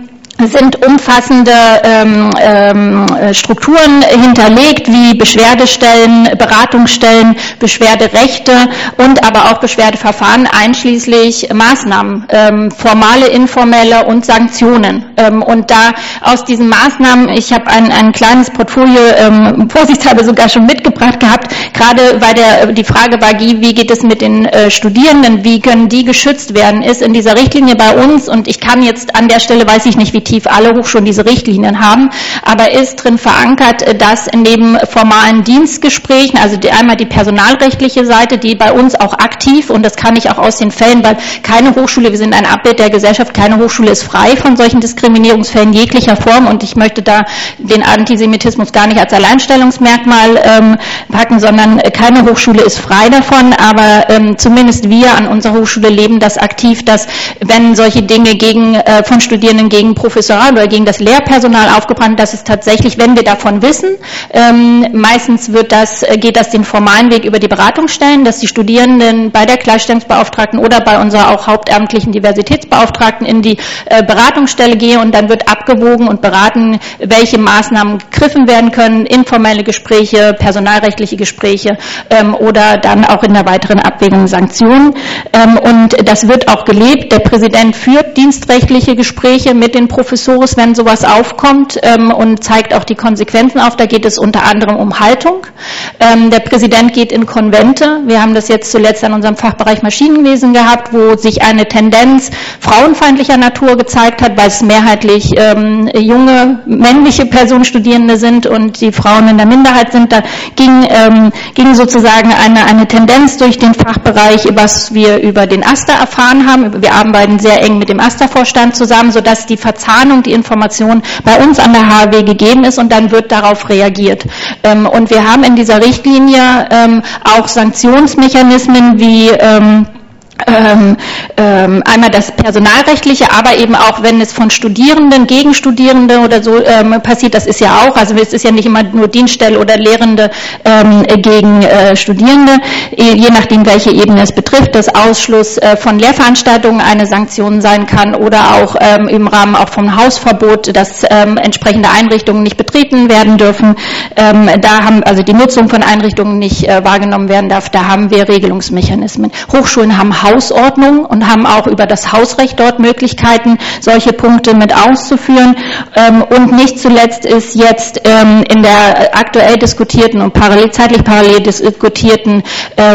sind umfassende ähm, ähm, Strukturen hinterlegt, wie Beschwerdestellen, Beratungsstellen, Beschwerderechte und aber auch Beschwerdeverfahren, einschließlich Maßnahmen, ähm, formale, informelle und Sanktionen. Ähm, und da aus diesen Maßnahmen, ich habe ein, ein kleines Portfolio ähm, vorsichtshalber sogar schon mitgebracht gehabt, gerade weil der, die Frage war, wie geht es mit den äh, Studierenden, wie können die geschützt werden, ist in dieser Richtlinie bei uns, und ich kann jetzt an der Stelle, weiß ich nicht, wie tief alle Hochschulen diese Richtlinien haben, aber ist drin verankert, dass neben formalen Dienstgesprächen, also die, einmal die personalrechtliche Seite, die bei uns auch aktiv, und das kann ich auch aus den Fällen, weil keine Hochschule, wir sind ein Abbild der Gesellschaft, keine Hochschule ist frei von solchen Diskriminierungsfällen jeglicher Form, und ich möchte da den Antisemitismus gar nicht als Alleinstellungsmerkmal ähm, packen, sondern keine Hochschule ist frei davon, aber ähm, zumindest wir an unserer Hochschule leben das aktiv, dass wenn solche Dinge gegen, äh, von Studierenden gegen Professoral oder gegen das Lehrpersonal aufgebrannt, dass es tatsächlich, wenn wir davon wissen, ähm, meistens wird das, geht das den formalen Weg über die Beratungsstellen, dass die Studierenden bei der Gleichstellungsbeauftragten oder bei unserer auch hauptamtlichen Diversitätsbeauftragten in die äh, Beratungsstelle gehen, und dann wird abgewogen und beraten, welche Maßnahmen gegriffen werden können, informelle Gespräche, personalrechtliche Gespräche ähm, oder dann auch in der weiteren Abwägung Sanktionen. Ähm, und das wird auch gelebt. Der Präsident führt dienstrechtliche Gespräche mit den Professores, wenn sowas aufkommt, ähm, und zeigt auch die Konsequenzen auf. Da geht es unter anderem um Haltung. Ähm, der Präsident geht in Konvente. Wir haben das jetzt zuletzt an unserem Fachbereich Maschinenwesen gehabt, wo sich eine Tendenz frauenfeindlicher Natur gezeigt hat, weil es mehrheitlich ähm, junge männliche Personen, Studierende sind und die Frauen in der Minderheit sind. Da ging, ähm, ging sozusagen eine, eine Tendenz durch den Fachbereich, was wir über den AStA erfahren haben. Wir arbeiten sehr eng mit dem AStA-Vorstand zusammen, sodass die Verzahnung, die Information bei uns an der H A W gegeben ist, und dann wird darauf reagiert. Ähm, und wir haben in dieser Richtlinie ähm, auch Sanktionsmechanismen wie ähm, Ähm, ähm, einmal das Personalrechtliche, aber eben auch, wenn es von Studierenden gegen Studierende oder so ähm, passiert, das ist ja auch, also es ist ja nicht immer nur Dienststelle oder Lehrende ähm, gegen äh, Studierende, je nachdem, welche Ebene es betrifft, dass Ausschluss äh, von Lehrveranstaltungen eine Sanktion sein kann oder auch ähm, im Rahmen auch vom Hausverbot, dass ähm, entsprechende Einrichtungen nicht betreten werden dürfen, ähm, da haben also die Nutzung von Einrichtungen nicht äh, wahrgenommen werden darf, da haben wir Regelungsmechanismen. Hochschulen haben Hausordnung und haben auch über das Hausrecht dort Möglichkeiten, solche Punkte mit auszuführen. Und nicht zuletzt ist jetzt in der aktuell diskutierten und parallel, zeitlich parallel diskutierten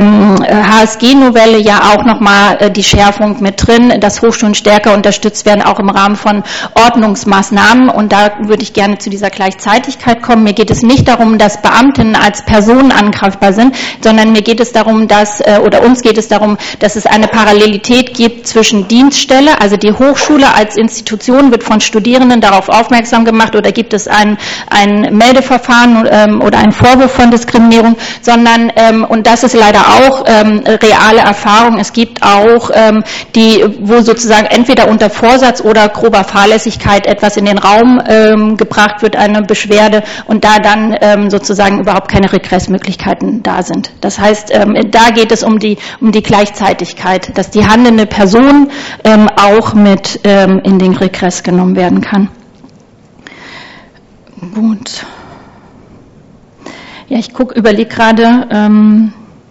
H S G-Novelle ja auch nochmal die Schärfung mit drin, dass Hochschulen stärker unterstützt werden, auch im Rahmen von Ordnungsmaßnahmen. Und da würde ich gerne zu dieser Gleichzeitigkeit kommen. Mir geht es nicht darum, dass Beamtinnen als Personen angreifbar sind, sondern mir geht es darum, dass, oder uns geht es darum, dass es eine Parallelität gibt zwischen Dienststelle, also die Hochschule als Institution wird von Studierenden darauf aufmerksam gemacht, oder gibt es ein, ein Meldeverfahren ähm, oder einen Vorwurf von Diskriminierung, sondern, ähm, und das ist leider auch ähm, reale Erfahrung, es gibt auch ähm, die, wo sozusagen entweder unter Vorsatz oder grober Fahrlässigkeit etwas in den Raum ähm, gebracht wird, eine Beschwerde, und da dann ähm, sozusagen überhaupt keine Regressmöglichkeiten da sind. Das heißt, ähm, da geht es um die, um die Gleichzeitigkeit, dass die handelnde Person ähm, auch mit ähm, in den Regress genommen werden kann. Gut. Ja, ich gucke, überlege gerade. Ähm,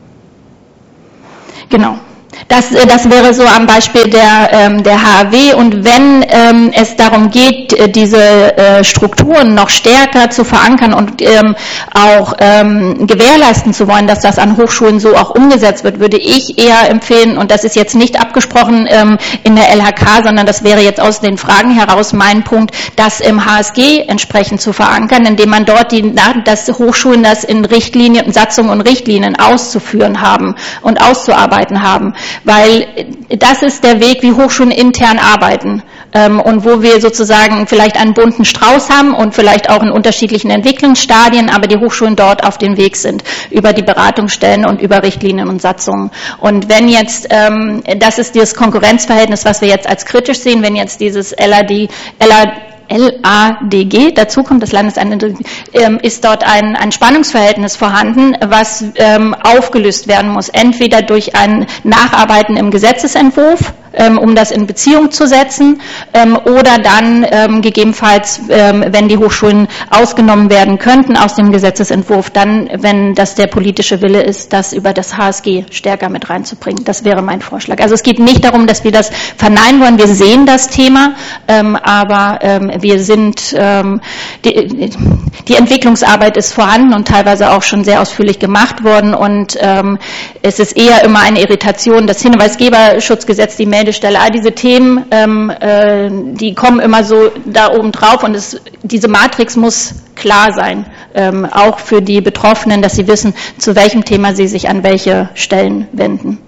genau. Das, das wäre so am Beispiel der, ähm, der H A W, und wenn ähm, es darum geht, diese äh, Strukturen noch stärker zu verankern und ähm, auch ähm, gewährleisten zu wollen, dass das an Hochschulen so auch umgesetzt wird, würde ich eher empfehlen, und das ist jetzt nicht abgesprochen ähm, in der L H K, sondern das wäre jetzt aus den Fragen heraus mein Punkt, das im H S G entsprechend zu verankern, indem man dort die, dass Hochschulen das in Richtlinien, Satzungen und Richtlinien auszuführen haben und auszuarbeiten haben. Weil das ist der Weg, wie Hochschulen intern arbeiten, ähm, und wo wir sozusagen vielleicht einen bunten Strauß haben und vielleicht auch in unterschiedlichen Entwicklungsstadien, aber die Hochschulen dort auf dem Weg sind, über die Beratungsstellen und über Richtlinien und Satzungen. Und wenn jetzt, ähm, das ist dieses Konkurrenzverhältnis, was wir jetzt als kritisch sehen, wenn jetzt dieses L A D, L A D L A D G dazu kommt, das Landesamt, ähm, ist dort ein, ein Spannungsverhältnis vorhanden, was ähm, aufgelöst werden muss, entweder durch ein Nacharbeiten im Gesetzesentwurf, ähm, um das in Beziehung zu setzen, ähm, oder dann ähm, gegebenenfalls, ähm, wenn die Hochschulen ausgenommen werden könnten aus dem Gesetzesentwurf, dann, wenn das der politische Wille ist, das über das H S G stärker mit reinzubringen. Das wäre mein Vorschlag. Also es geht nicht darum, dass wir das verneinen wollen. Wir sehen das Thema, ähm, aber ähm, wir sind, ähm, die, die Entwicklungsarbeit ist vorhanden und teilweise auch schon sehr ausführlich gemacht worden, und ähm, es ist eher immer eine Irritation. Das Hinweisgeberschutzgesetz, die Meldestelle, all diese Themen, ähm, äh, die kommen immer so da oben drauf, und es, diese Matrix muss klar sein, ähm, auch für die Betroffenen, dass sie wissen, zu welchem Thema sie sich an welche Stellen wenden.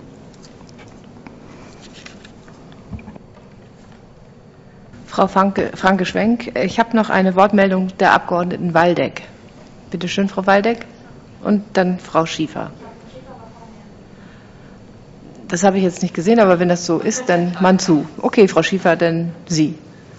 Frau Franke, Franke-Schwenk, ich habe noch eine Wortmeldung der Abgeordneten Waldeck. Bitte schön, Frau Waldeck. Und dann Frau Schiefer. Das habe ich jetzt nicht gesehen, aber wenn das so ist, dann Mann zu. Okay, Frau Schiefer, dann Sie.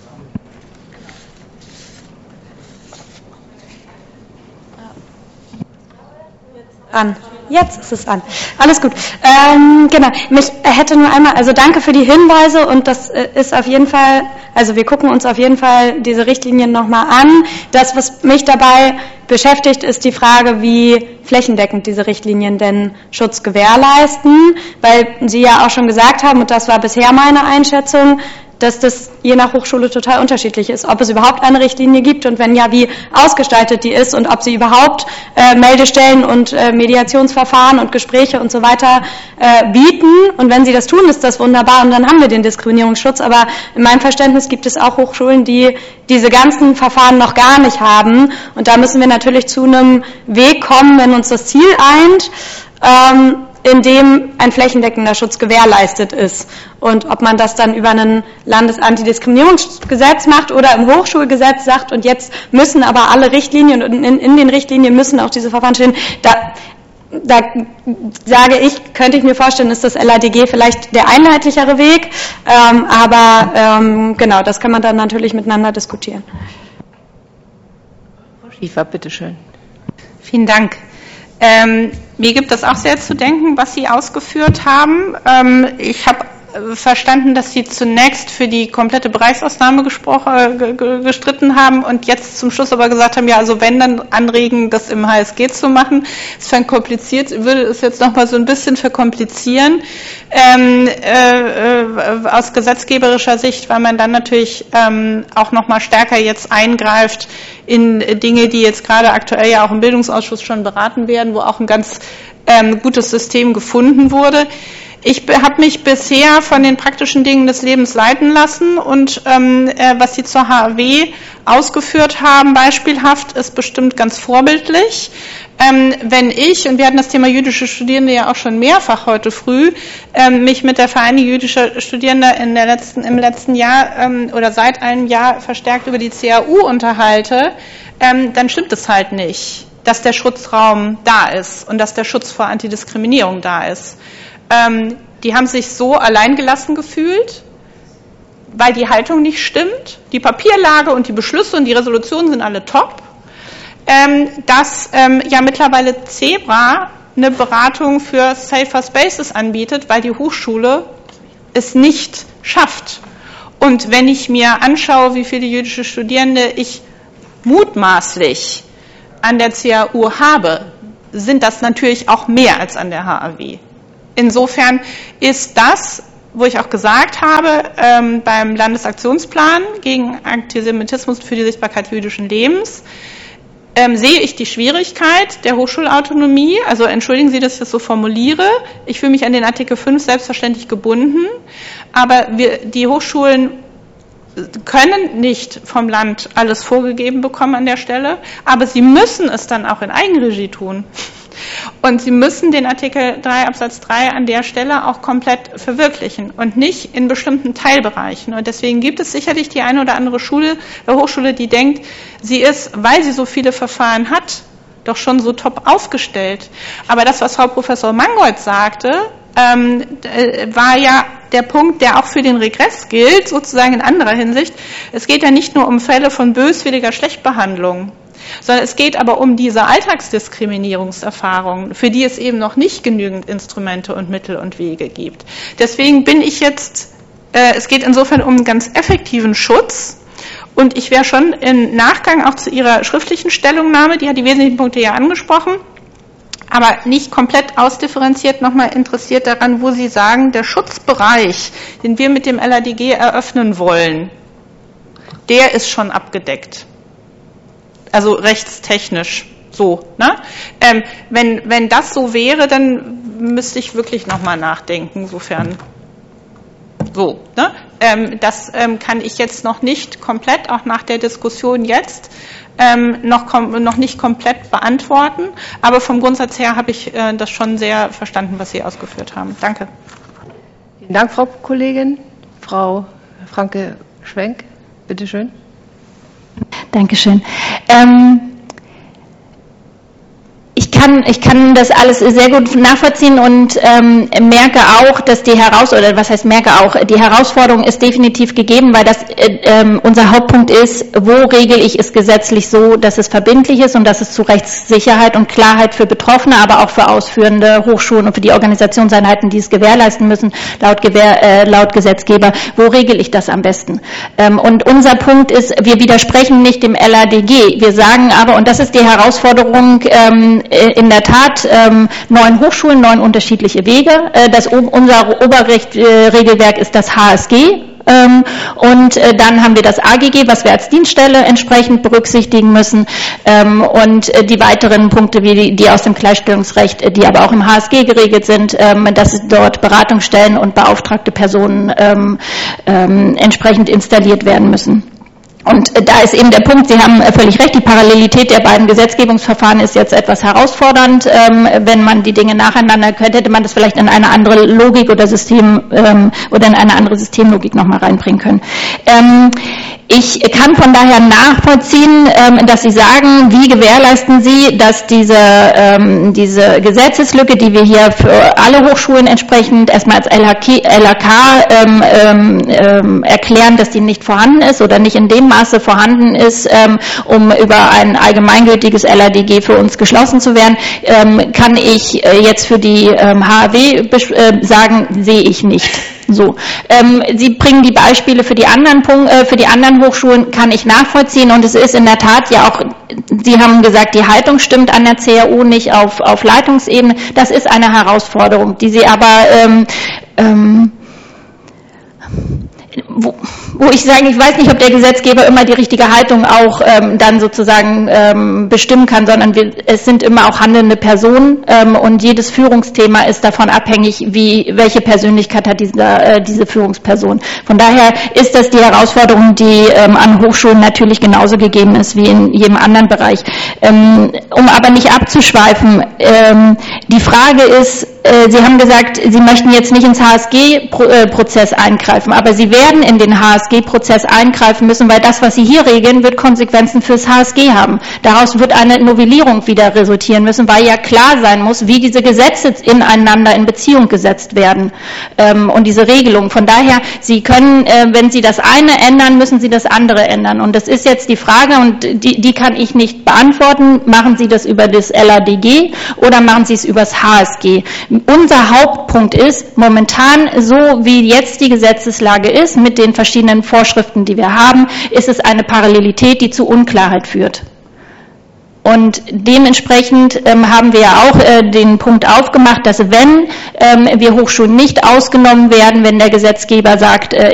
An. Jetzt ist es an. Alles gut. Ähm, genau. Mich hätte nur einmal, also danke für die Hinweise, und das ist auf jeden Fall, also wir gucken uns auf jeden Fall diese Richtlinien nochmal an. Das, was mich dabei beschäftigt, ist die Frage, wie flächendeckend diese Richtlinien denn Schutz gewährleisten, weil Sie ja auch schon gesagt haben, und das war bisher meine Einschätzung, dass das je nach Hochschule total unterschiedlich ist, ob es überhaupt eine Richtlinie gibt und wenn ja, wie ausgestaltet die ist und ob sie überhaupt äh, Meldestellen und äh, Mediationsverfahren und Gespräche und so weiter äh, bieten. Und wenn sie das tun, ist das wunderbar, und dann haben wir den Diskriminierungsschutz. Aber in meinem Verständnis gibt es auch Hochschulen, die diese ganzen Verfahren noch gar nicht haben. Und da müssen wir natürlich zu einem Weg kommen, wenn uns das Ziel eint, ähm, in dem ein flächendeckender Schutz gewährleistet ist. Und ob man das dann über ein Landesantidiskriminierungsgesetz macht oder im Hochschulgesetz sagt, und jetzt müssen aber alle Richtlinien, und in, in den Richtlinien müssen auch diese Verfahren stehen, da, da sage ich, könnte ich mir vorstellen, ist das L A D G vielleicht der einheitlichere Weg, ähm, aber ähm, genau, das kann man dann natürlich miteinander diskutieren. Frau Schiefer, bitteschön. Vielen Dank. Ähm, mir gibt es auch sehr zu denken, was Sie ausgeführt haben. Ähm, ich habe verstanden, dass Sie zunächst für die komplette Bereichsausnahme gesprochen, äh, gestritten haben und jetzt zum Schluss aber gesagt haben, ja, also wenn, dann anregen, das im H S G zu machen. Es fand kompliziert, würde es jetzt noch mal so ein bisschen verkomplizieren. Ähm, äh, äh, aus gesetzgeberischer Sicht, weil man dann natürlich ähm, auch noch mal stärker jetzt eingreift in Dinge, die jetzt gerade aktuell ja auch im Bildungsausschuss schon beraten werden, wo auch ein ganz ähm, gutes System gefunden wurde. Ich habe mich bisher von den praktischen Dingen des Lebens leiten lassen, und ähm, äh, was Sie zur H A W ausgeführt haben, beispielhaft, ist bestimmt ganz vorbildlich. Ähm, wenn ich, und wir hatten das Thema jüdische Studierende ja auch schon mehrfach heute früh, ähm, mich mit der Vereinigung jüdischer Studierende in der letzten, im letzten Jahr ähm, oder seit einem Jahr verstärkt über die C A U unterhalte, ähm, dann stimmt es halt nicht, dass der Schutzraum da ist und dass der Schutz vor Antidiskriminierung da ist. Ähm, die haben sich so alleingelassen gefühlt, weil die Haltung nicht stimmt. Die Papierlage und die Beschlüsse und die Resolutionen sind alle top. Ähm, dass ähm, ja mittlerweile Zebra eine Beratung für Safer Spaces anbietet, weil die Hochschule es nicht schafft. Und wenn ich mir anschaue, wie viele jüdische Studierende ich mutmaßlich an der C A U habe, sind das natürlich auch mehr als an der H A W. Insofern ist das, wo ich auch gesagt habe, ähm, beim Landesaktionsplan gegen Antisemitismus für die Sichtbarkeit jüdischen Lebens, ähm, sehe ich die Schwierigkeit der Hochschulautonomie. Also entschuldigen Sie, dass ich das so formuliere. Ich fühle mich an den Artikel fünf selbstverständlich gebunden, aber wir, die Hochschulen können nicht vom Land alles vorgegeben bekommen an der Stelle, aber sie müssen es dann auch in Eigenregie tun. Und sie müssen den Artikel drei Absatz drei an der Stelle auch komplett verwirklichen und nicht in bestimmten Teilbereichen. Und deswegen gibt es sicherlich die eine oder andere Schule, äh, Hochschule, die denkt, sie ist, weil sie so viele Verfahren hat, doch schon so top aufgestellt. Aber das, was Frau Professor Mangold sagte, ähm, äh, war ja der Punkt, der auch für den Regress gilt, sozusagen in anderer Hinsicht. Es geht ja nicht nur um Fälle von böswilliger Schlechtbehandlung, sondern es geht aber um diese Alltagsdiskriminierungserfahrungen, für die es eben noch nicht genügend Instrumente und Mittel und Wege gibt. Deswegen bin ich jetzt Äh, es geht insofern um einen ganz effektiven Schutz. Und ich wäre schon im Nachgang auch zu Ihrer schriftlichen Stellungnahme, die hat die wesentlichen Punkte ja angesprochen, aber nicht komplett ausdifferenziert nochmal interessiert daran, wo Sie sagen, der Schutzbereich, den wir mit dem L A D G eröffnen wollen, der ist schon abgedeckt. Also rechtstechnisch so. Ne? Ähm, wenn, wenn das so wäre, dann müsste ich wirklich nochmal nachdenken, sofern so. Ne? Ähm, das ähm, kann ich jetzt noch nicht komplett, auch nach der Diskussion jetzt, ähm, noch, kom- noch nicht komplett beantworten. Aber vom Grundsatz her habe ich äh, das schon sehr verstanden, was Sie ausgeführt haben. Danke. Vielen Dank, Frau Kollegin. Frau Franke-Schwenk, bitteschön. Dankeschön. Ähm Ich kann, ich kann das alles sehr gut nachvollziehen und ähm, merke auch, dass die Herausforderung, oder was heißt merke auch, die Herausforderung ist definitiv gegeben, weil das äh, äh, unser Hauptpunkt ist, wo regel ich es gesetzlich so, dass es verbindlich ist und dass es zu Rechtssicherheit und Klarheit für Betroffene, aber auch für ausführende Hochschulen und für die Organisationseinheiten, die es gewährleisten müssen, laut, Gewähr, äh, laut Gesetzgeber, wo regel ich das am besten? Ähm, und unser Punkt ist, wir widersprechen nicht dem L A D G, wir sagen aber, und das ist die Herausforderung, ähm, in der Tat ähm, neun Hochschulen, neun unterschiedliche Wege. Äh, das, unser Oberregelwerk äh, ist das H S G. Ähm, und äh, dann haben wir das A G G, was wir als Dienststelle entsprechend berücksichtigen müssen. Ähm, und äh, die weiteren Punkte, wie die, die aus dem Gleichstellungsrecht, äh, die aber auch im H S G geregelt sind, ähm, dass dort Beratungsstellen und beauftragte Personen ähm, ähm, entsprechend installiert werden müssen. Und da ist eben der Punkt, Sie haben völlig recht, die Parallelität der beiden Gesetzgebungsverfahren ist jetzt etwas herausfordernd. Ähm, wenn man die Dinge nacheinander könnte, hätte man das vielleicht in eine andere Logik oder System ähm, oder in eine andere Systemlogik nochmal reinbringen können. Ähm, ich kann von daher nachvollziehen, ähm, dass Sie sagen, wie gewährleisten Sie, dass diese, ähm, diese Gesetzeslücke, die wir hier für alle Hochschulen entsprechend erstmal als L H K ähm, ähm, erklären, dass die nicht vorhanden ist oder nicht in dem Maße vorhanden ist, ähm, um über ein allgemeingültiges L A D G für uns geschlossen zu werden, ähm, kann ich äh, jetzt für die ähm, H A W äh, sagen, sehe ich nicht. So, ähm, Sie bringen die Beispiele für die anderen Punkt, äh, für die anderen Hochschulen, kann ich nachvollziehen, und es ist in der Tat ja auch, Sie haben gesagt, die Haltung stimmt an der C R U nicht auf, auf Leitungsebene. Das ist eine Herausforderung, die Sie aber ähm, ähm, Wo, wo ich sage, ich weiß nicht, ob der Gesetzgeber immer die richtige Haltung auch ähm, dann sozusagen ähm, bestimmen kann, sondern wir, es sind immer auch handelnde Personen ähm, und jedes Führungsthema ist davon abhängig, wie welche Persönlichkeit hat diese, äh, diese Führungsperson. Von daher ist das die Herausforderung, die ähm, an Hochschulen natürlich genauso gegeben ist wie in jedem anderen Bereich. Ähm, um aber nicht abzuschweifen, ähm, die Frage ist, äh, Sie haben gesagt, Sie möchten jetzt nicht ins H S G-Prozess eingreifen, aber Sie werden in den H S G-Prozess eingreifen müssen, weil das, was Sie hier regeln, wird Konsequenzen fürs H S G haben. Daraus wird eine Novellierung wieder resultieren müssen, weil ja klar sein muss, wie diese Gesetze ineinander in Beziehung gesetzt werden ähm, und diese Regelung. Von daher, Sie können, äh, wenn Sie das eine ändern, müssen Sie das andere ändern. Und das ist jetzt die Frage, und die, die kann ich nicht beantworten. Machen Sie das über das L A D G oder machen Sie es über das H S G? Unser Hauptpunkt ist, momentan, so wie jetzt die Gesetzeslage ist, mit den verschiedenen Vorschriften, die wir haben, ist es eine Parallelität, die zu Unklarheit führt. Und dementsprechend ähm, haben wir ja auch äh, den Punkt aufgemacht, dass wenn ähm, wir Hochschulen nicht ausgenommen werden, wenn der Gesetzgeber sagt, äh,